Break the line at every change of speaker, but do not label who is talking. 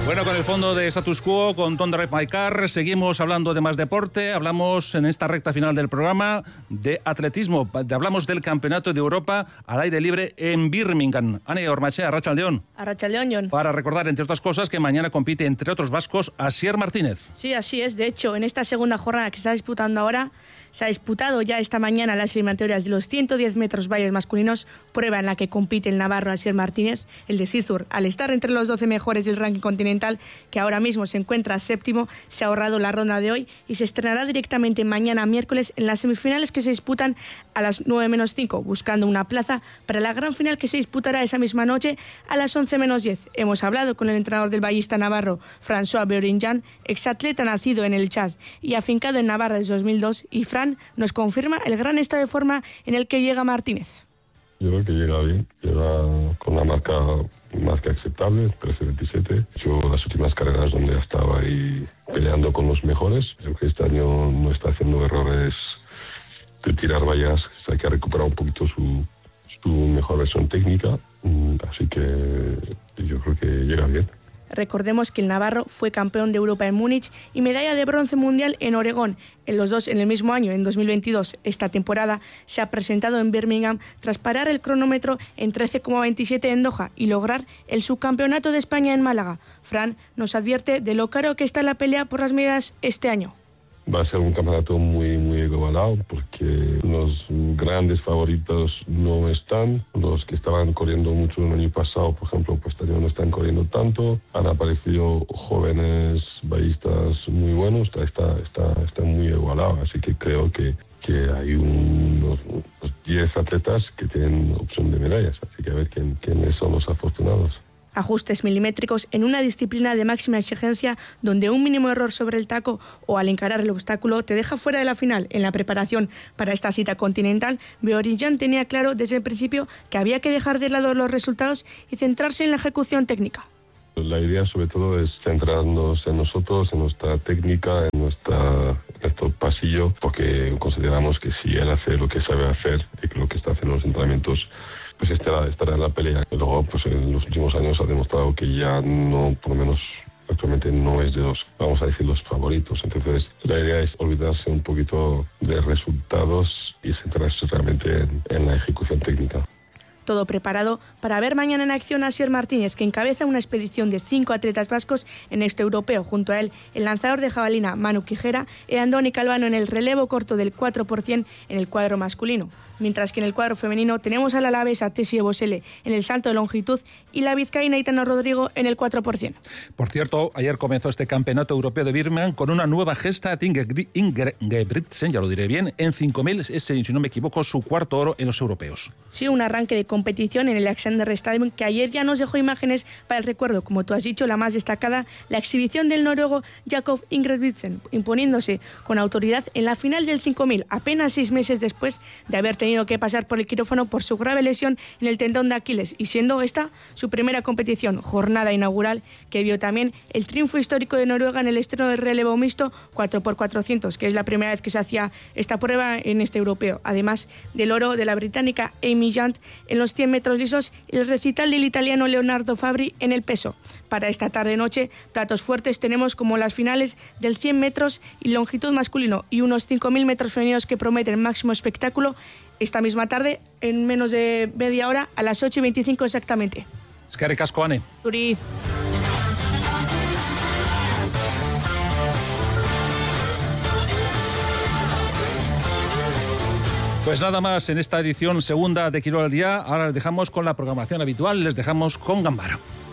Bueno, con el fondo de Status Quo, con Don't Drive My Car, seguimos hablando de más deporte. Hablamos en esta recta final del programa de atletismo. Hablamos del Campeonato de Europa al aire libre en Birmingham. Ane Ormache, Arratsaldeon.
Arratsaldeon, Jon.
Para recordar, entre otras cosas, que mañana compite, entre otros vascos, Asier Martínez.
Sí, así es. De hecho, en esta segunda jornada que se está disputando ahora, se ha disputado ya esta mañana las eliminatorias de los 110 metros valles masculinos, prueba en la que compite el navarro Asier Martínez, el de Cizur. Al estar entre los 12 mejores del ranking continental, que ahora mismo se encuentra séptimo, se ha ahorrado la ronda de hoy y se estrenará directamente mañana miércoles en las semifinales que se disputan a las 9:05, buscando una plaza para la gran final que se disputará esa misma noche a las 11:10. Hemos hablado con el entrenador del ballista navarro, François Beorinjan, exatleta nacido en el Chad y afincado en Navarra desde 2002, y Fran nos confirma el gran estado de forma en el que llega Martínez.
Yo creo que llega bien, llega con una marca más que aceptable, 13:27. Yo las últimas carreras donde estaba ahí peleando con los mejores, creo que este año no está haciendo errores de tirar vallas, o sea, que ha recuperado un poquito su mejor versión técnica, así que yo creo que llega bien.
Recordemos que el navarro fue campeón de Europa en Múnich y medalla de bronce mundial en Oregón, en los dos en el mismo año, en 2022. Esta temporada se ha presentado en Birmingham tras parar el cronómetro en 13,27 en Doha y lograr el subcampeonato de España en Málaga. Fran nos advierte de lo caro que está la pelea por las medallas este año.
Va a ser un campeonato muy igualado porque los grandes favoritos no están. Los que estaban corriendo mucho el año pasado, por ejemplo, pues también no están corriendo tanto. Han aparecido jóvenes ballistas muy buenos. Está muy igualado. Así que creo que hay unos 10 atletas que tienen opción de medallas. Así que a ver quiénes son los afortunados.
Ajustes milimétricos en una disciplina de máxima exigencia donde un mínimo error sobre el taco o al encarar el obstáculo te deja fuera de la final. En la preparación para esta cita continental, Beorinjan tenía claro desde el principio que había que dejar de lado los resultados y centrarse en la ejecución técnica.
La idea sobre todo es centrarnos en nosotros, en nuestra técnica, en nuestro pasillo, porque consideramos que si él hace lo que sabe hacer y lo que está haciendo en los entrenamientos, pues estará en la pelea. Y luego, pues en los últimos años ha demostrado que ya no, por lo menos actualmente no es de los, vamos a decir, los favoritos. Entonces, la idea es olvidarse un poquito de resultados y centrarse realmente en la ejecución técnica.
Todo preparado para ver mañana en acción a Asier Martínez, que encabeza una expedición de 5 atletas vascos en este europeo. Junto a él, el lanzador de jabalina Manu Quijera y Andoni Calvano en el relevo corto del 4% en el cuadro masculino. Mientras que en el cuadro femenino tenemos a la alavesa Tessie Bosele en el salto de longitud y la vizcaína Aitana Rodrigo en el 4%.
Por cierto, ayer comenzó este Campeonato Europeo de Birmingham con una nueva gesta de Ingebrigtsen, ya lo diré bien, en 5.000, es, si no me equivoco, su cuarto oro en los europeos.
Sí, un arranque de competición en el Alexander Stadium que ayer ya nos dejó imágenes para el recuerdo. Como tú has dicho, la más destacada, la exhibición del noruego Jakob Ingebrigtsen, imponiéndose con autoridad en la final del 5.000, apenas 6 meses después de haber tenido que pasar por el quirófano por su grave lesión en el tendón de Aquiles, y siendo esta su primera competición, jornada inaugural que vio también el triunfo histórico de Noruega en el estreno del relevo mixto 4x400, que es la primera vez que se hacía esta prueba en este europeo, además del oro de la británica Amy Jant en los 100 metros lisos y el recital del italiano Leonardo Fabri en el peso. Para esta tarde-noche, platos fuertes tenemos como las finales del 100 metros y longitud masculino y unos 5.000 metros femeninos que prometen máximo espectáculo esta misma tarde, en menos de media hora, a las 8:25 exactamente.
Eskerrik asko, Ane.
Zuri.
Pues nada más en esta edición segunda de Quirol al Día. Ahora les dejamos con la programación habitual, les dejamos con Gambara.